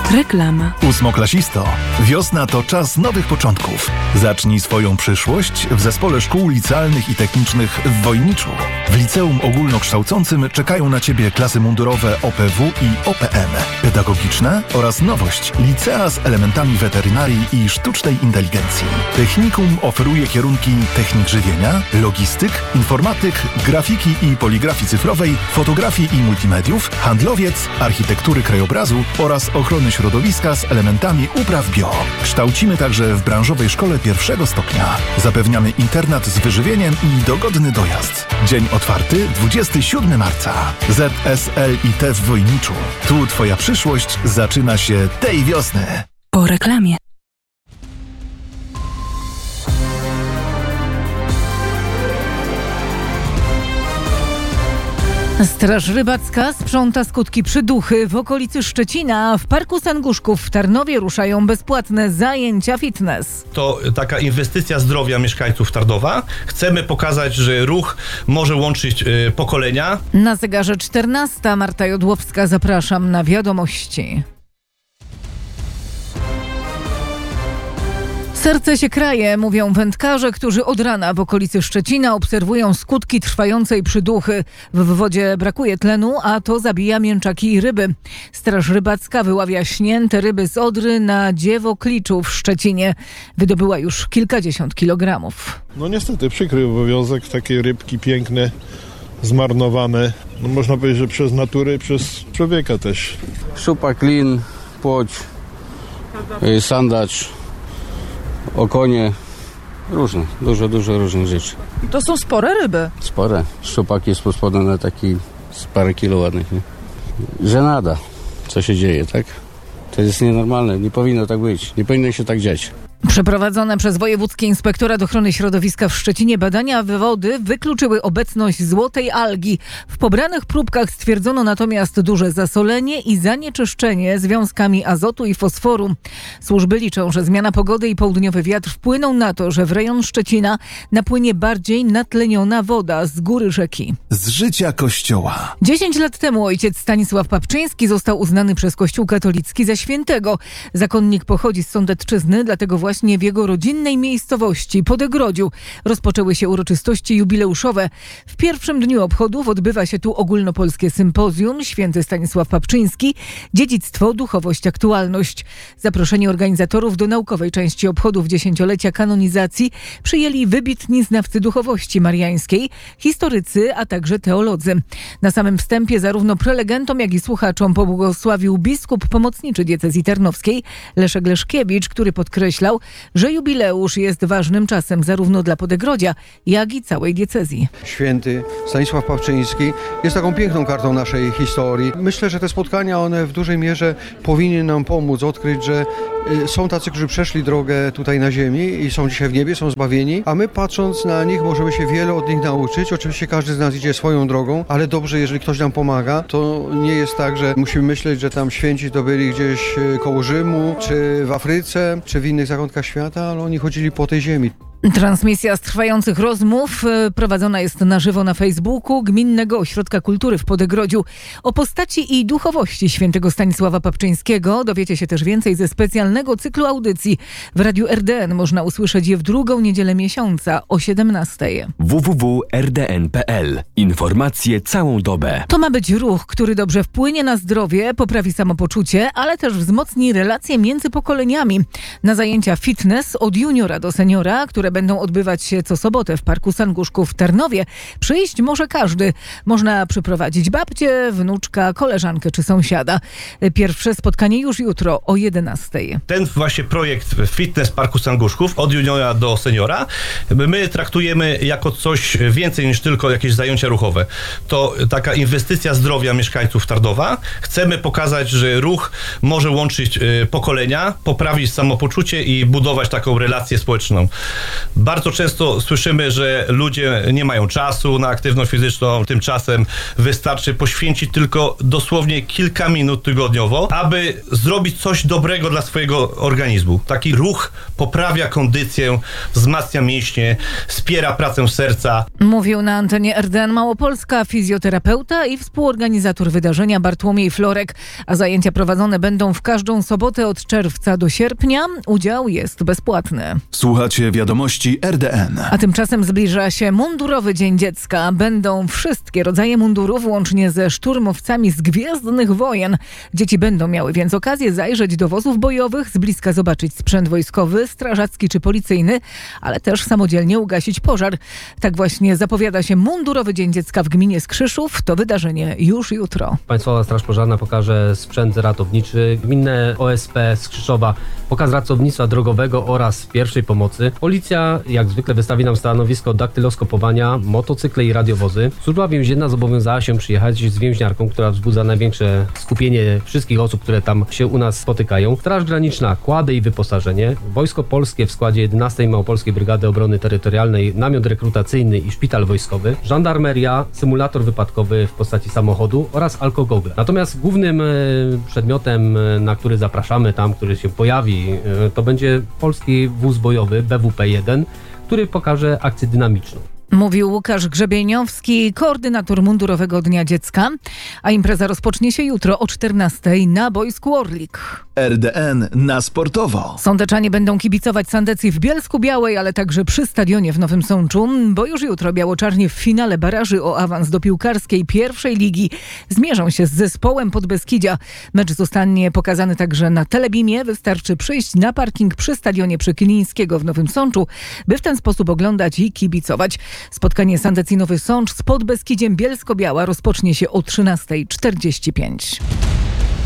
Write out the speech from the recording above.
Reklama. Ósmoklasisto, wiosna to czas nowych początków. Zacznij swoją przyszłość w Zespole Szkół Licealnych i Technicznych w Wojniczu. W liceum ogólnokształcącym czekają na Ciebie klasy mundurowe OPW i OPM, pedagogiczne oraz nowość licea z elementami weterynarii i sztucznej inteligencji. Technikum oferuje kierunki technik żywienia, logistyk, informatyk, grafiki i poligrafii cyfrowej, fotografii i multimediów, handlowiec, architektury krajobrazu oraz ochrony środowiska z elementami upraw bio. Kształcimy także w branżowej szkole pierwszego stopnia. Zapewniamy internat z wyżywieniem i dogodny dojazd. Dzień otwarty 27 marca. ZSLIT w Wojniczu. Tu Twoja przyszłość zaczyna się tej wiosny. Po reklamie. Straż Rybacka sprząta skutki przyduchy w okolicy Szczecina. W Parku Sanguszków w Tarnowie ruszają bezpłatne zajęcia fitness. To taka inwestycja zdrowia mieszkańców Tarnowa. Chcemy pokazać, że ruch może łączyć pokolenia. Na zegarze 14. Marta Jodłowska, zapraszam na wiadomości. Serce się kraje, mówią wędkarze, którzy od rana w okolicy Szczecina obserwują skutki trwającej przyduchy. W wodzie brakuje tlenu, a to zabija mięczaki i ryby. Straż Rybacka wyławia śnięte ryby z Odry na Dziewokliczu w Szczecinie. Wydobyła już kilkadziesiąt kilogramów. No niestety przykry obowiązek, takie rybki piękne, zmarnowane. No można powiedzieć, że przez naturę i przez człowieka też. Szczupak, lin, płoć, sandacz, okonie, różne, dużo różnych rzeczy. To są spore ryby. Spore. Szczupak jest pospodany taki z parę kilo ładnych, nie? Żenada, co się dzieje, tak? To jest nienormalne, nie powinno tak być, nie powinno się tak dziać. Przeprowadzone przez Wojewódzki Inspektorat Ochrony Środowiska w Szczecinie badania wody wykluczyły obecność złotej algi. W pobranych próbkach stwierdzono natomiast duże zasolenie i zanieczyszczenie związkami azotu i fosforu. Służby liczą, że zmiana pogody i południowy wiatr wpłyną na to, że w rejon Szczecina napłynie bardziej natleniona woda z góry rzeki. Z życia Kościoła. 10 lat temu ojciec Stanisław Papczyński został uznany przez Kościół katolicki za świętego. Zakonnik pochodzi z Sądecczyzny, dlatego właśnie w jego rodzinnej miejscowości Podegrodziu rozpoczęły się uroczystości jubileuszowe. W pierwszym dniu obchodów odbywa się tu ogólnopolskie sympozjum Święty Stanisław Papczyński – Dziedzictwo, duchowość, aktualność. Zaproszeni organizatorów do naukowej części obchodów dziesięciolecia kanonizacji przyjęli wybitni znawcy duchowości mariańskiej, historycy, a także teolodzy. Na samym wstępie zarówno prelegentom, jak i słuchaczom pobłogosławił biskup pomocniczy diecezji tarnowskiej Leszek Leszkiewicz, który podkreślał, że jubileusz jest ważnym czasem zarówno dla Podegrodzia, jak i całej diecezji. Święty Stanisław Papczyński jest taką piękną kartą naszej historii. Myślę, że te spotkania, one w dużej mierze powinny nam pomóc odkryć, że są tacy, którzy przeszli drogę tutaj na ziemi i są dzisiaj w niebie, są zbawieni, a my patrząc na nich możemy się wiele od nich nauczyć. Oczywiście każdy z nas idzie swoją drogą, ale dobrze, jeżeli ktoś nam pomaga, to nie jest tak, że musimy myśleć, że tam święci to byli gdzieś koło Rzymu, czy w Afryce, czy w innych zakątkach świata, ale oni chodzili po tej ziemi. Transmisja z trwających rozmów prowadzona jest na żywo na Facebooku Gminnego Ośrodka Kultury w Podegrodziu. O postaci i duchowości świętego Stanisława Papczyńskiego dowiecie się też więcej ze specjalnego cyklu audycji. W Radiu RDN można usłyszeć je w drugą niedzielę miesiąca o 17:00. www.rdn.pl. Informacje całą dobę. To ma być ruch, który dobrze wpłynie na zdrowie, poprawi samopoczucie, ale też wzmocni relacje między pokoleniami. Na zajęcia fitness od juniora do seniora, które będą odbywać się co sobotę w Parku Sanguszków w Tarnowie, przyjść może każdy. Można przyprowadzić babcię, wnuczka, koleżankę czy sąsiada. Pierwsze spotkanie już jutro o 11:00. Ten właśnie projekt Fitness Parku Sanguszków od juniora do seniora my traktujemy jako coś więcej niż tylko jakieś zajęcia ruchowe. To taka inwestycja zdrowia mieszkańców Tarnowa. Chcemy pokazać, że ruch może łączyć pokolenia, poprawić samopoczucie i budować taką relację społeczną. Bardzo często słyszymy, że ludzie nie mają czasu na aktywność fizyczną. Tymczasem wystarczy poświęcić tylko dosłownie kilka minut tygodniowo, aby zrobić coś dobrego dla swojego organizmu. Taki ruch poprawia kondycję, wzmacnia mięśnie, wspiera pracę serca. Mówił na antenie RDN Małopolska fizjoterapeuta i współorganizator wydarzenia Bartłomiej Florek, a zajęcia prowadzone będą w każdą sobotę od czerwca do sierpnia. Udział jest bezpłatny. Słuchacie wiadomości RDN. A tymczasem zbliża się Mundurowy Dzień Dziecka. Będą wszystkie rodzaje mundurów, łącznie ze szturmowcami z Gwiezdnych Wojen. Dzieci będą miały więc okazję zajrzeć do wozów bojowych, z bliska zobaczyć sprzęt wojskowy, strażacki czy policyjny, ale też samodzielnie ugasić pożar. Tak właśnie zapowiada się Mundurowy Dzień Dziecka w gminie Skrzyszów. To wydarzenie już jutro. Państwowa Straż Pożarna pokaże sprzęt ratowniczy, gminne OSP Skrzyszowa pokaz ratownictwa drogowego oraz pierwszej pomocy. Policja jak zwykle wystawi nam stanowisko daktyloskopowania, motocykle i radiowozy. Służba więzienna zobowiązała się przyjechać z więźniarką, która wzbudza największe skupienie wszystkich osób, które tam się u nas spotykają. Straż Graniczna, kłady i wyposażenie. Wojsko Polskie w składzie 11 Małopolskiej Brygady Obrony Terytorialnej, namiot rekrutacyjny i szpital wojskowy. Żandarmeria, symulator wypadkowy w postaci samochodu oraz alkogogle. Natomiast głównym przedmiotem, na który zapraszamy tam, który się pojawi, to będzie polski wóz bojowy BWP-1, który pokaże akcję dynamiczną. Mówił Łukasz Grzebieniowski, koordynator Mundurowego Dnia Dziecka, a impreza rozpocznie się jutro o 14:00 na boisku Orlik. RDN na sportowo. Sądeczanie będą kibicować Sandecji w Bielsku-Białej, ale także przy stadionie w Nowym Sączu, bo już jutro biało-czarni w finale baraży o awans do piłkarskiej pierwszej ligi zmierzą się z zespołem Podbeskidzia. Mecz zostanie pokazany także na Telebimie. Wystarczy przyjść na parking przy stadionie Przyklińskiego w Nowym Sączu, by w ten sposób oglądać i kibicować. Spotkanie Sandecji Nowy Sącz z Podbeskidziem Bielsko-Biała rozpocznie się o 13:45.